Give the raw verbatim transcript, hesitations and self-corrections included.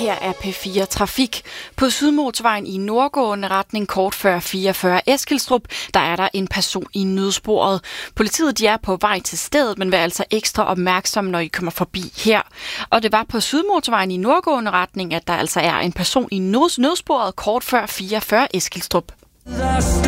her er P fire Trafik. På Sydmotorvejen i nordgående retning kort før fireogfyrre Eskilstrup, der er der en person i nødsporet. Politiet de er på vej til stedet, men vær altså ekstra opmærksom, når I kommer forbi her. Og det var på Sydmotorvejen i nordgående retning, at der altså er en person i nødsporet kort før fireogfyrre Eskilstrup.